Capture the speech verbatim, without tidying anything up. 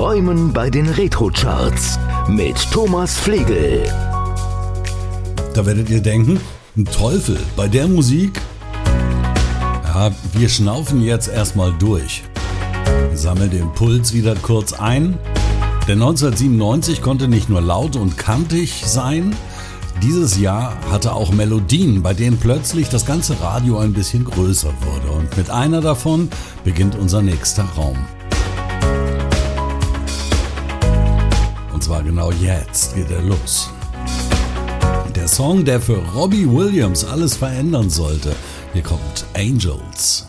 Träumen bei den Retro-Charts mit Thomas Flegel. Da werdet ihr denken, ein Teufel bei der Musik? Ja, wir schnaufen jetzt erstmal durch. Sammeln den Puls wieder kurz ein. Denn neunzehnhundertsiebenundneunzig konnte nicht nur laut und kantig sein, dieses Jahr hatte auch Melodien, bei denen plötzlich das ganze Radio ein bisschen größer wurde. Und mit einer davon beginnt unser nächster Raum. Und zwar genau jetzt geht er los. Der Song, der für Robbie Williams alles verändern sollte. Hier kommt Angels.